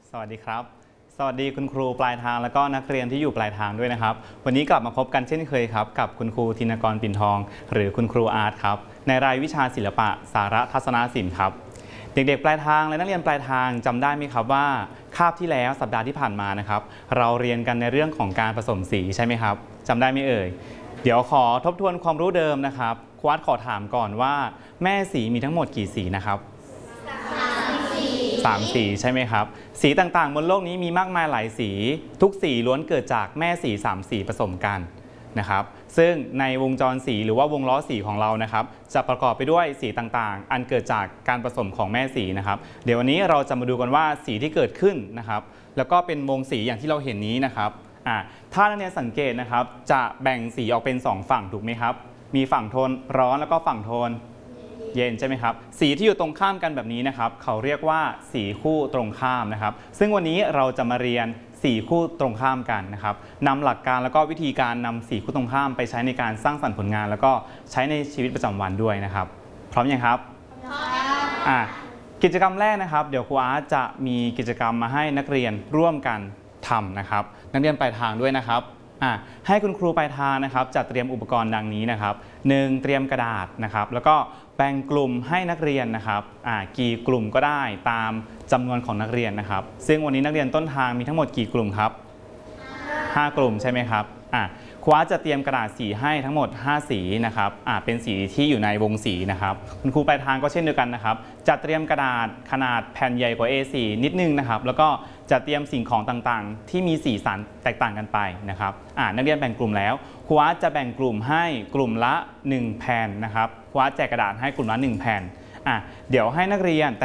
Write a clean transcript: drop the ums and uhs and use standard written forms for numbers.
สวัสดีครับสวัสดีคุณครูปลายทางแล้วก็นักเรียนที่อยู่ปลายทางด้วยนะครับวันนี้กลับมาพบกันเช่นเคยครับกับคุณครูธินกรปิ่นทองหรือคุณครูอาร์ตครับในรายวิชาศิลปะสารทัศนศิลป์ครับเด็กๆปลายทางและนักเรียนปลายทางจำได้ไหมครับว่าคาบที่แล้วสัปดาห์ที่ผ่านมานะครับเราเรียนกันในเรื่องของการผสมสีใช่ไหมครับจำได้ไหมเอ่ยเดี๋ยวขอทบทวนความรู้เดิมนะครับครูอาร์ตขอถามก่อนว่าแม่สีมีทั้งหมดกี่สีนะครับ3 สีใช่ไหมครับสีต่างๆบนโลกนี้มีมากมายหลายสีทุกสีล้วนเกิดจากแม่สี3 สีผสมกันนะครับซึ่งในวงจรสีหรือว่าวงล้อสีของเรานะครับจะประกอบไปด้วยสีต่างๆอันเกิดจากการผสมของแม่สีนะครับเดี๋ยววันนี้เราจะมาดูกันว่าสีที่เกิดขึ้นนะครับแล้วก็เป็นวงสีอย่างที่เราเห็นนี้นะครับถ้านักเรียนสังเกตนะครับจะแบ่งสีออกเป็น2 ฝั่งถูกไหมครับมีฝั่งโทนร้อนแล้วก็ฝั่งโทนเย็นใช่ไหมครับสีที่อยู่ตรงข้ามกันแบบนี้นะครับเขาเรียกว่าสีคู่ตรงข้ามนะครับซึ่งวันนี้เราจะมาเรียนสีคู่ตรงข้ามกันนะครับนำหลักการแล้วก็วิธีการนำสีคู่ตรงข้ามไปใช้ในการสร้างสรรค์ผลงานแล้วก็ใช้ในชีวิตประจำวันด้วยนะครับพร้อมยังครับพร้อมกิจกรรมแรกนะครับเดี๋ยวครูอาร์ตจะมีกิจกรรมมาให้นักเรียนร่วมกันทำนะครับนักเรียนปลายทางด้วยนะครับให้คุณครูปลายทางนะครับจัดเตรียมอุปกรณ์ดังนี้นะครับ1เตรียมกระดาษนะครับแล้วก็แบ่งกลุ่มให้นักเรียนนะครับกี่กลุ่มก็ได้ตามจำนวนของนักเรียนนะครับซึ่งวันนี้นักเรียนต้นทางมีทั้งหมดกี่กลุ่มครับ5 กลุ่มใช่ไหมครับครูอาร์ตจะเตรียมกระดาษสีให้ทั้งหมด5 สีนะครับเป็นสีที่อยู่ในวงสีนะครับคุณครูปลายทางก็เช่นเดียวกันนะครับจัดเตรียมกระดาษขนาดแผ่นใหญ่กว่า A4 นิดนึงนะครับแล้วก็จัดเตรียมสิ่งของต่างๆที่มีสีสันแตกต่างกันไปนะครับนักเรียนแบ่งกลุ่มแล้วครูอาร์ตจะแบ่งกลุ่มให้กลุ่มละ1 แผ่นนะครับครูอาร์ตแจกกระดาษให้กลุ่มละ1 แผ่นเดี๋ยวให้นักเรียน